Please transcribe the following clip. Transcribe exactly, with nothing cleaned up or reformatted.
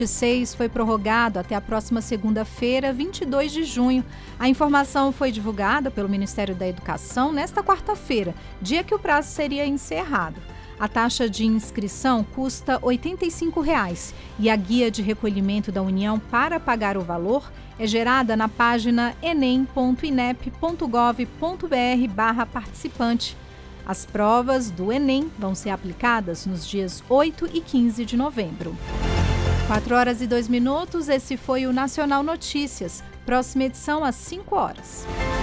seis foi prorrogado até a próxima segunda-feira, vinte e dois de junho. A informação foi divulgada pelo Ministério da Educação nesta quarta-feira, dia que o prazo seria encerrado. A taxa de inscrição custa oitenta e cinco reais e a guia de recolhimento da União para pagar o valor é gerada na página enem ponto inep ponto gov ponto br barra participante. As provas do Enem vão ser aplicadas nos dias oito e quinze de novembro. quatro horas e dois minutos, esse foi o Nacional Notícias. Próxima edição às cinco horas.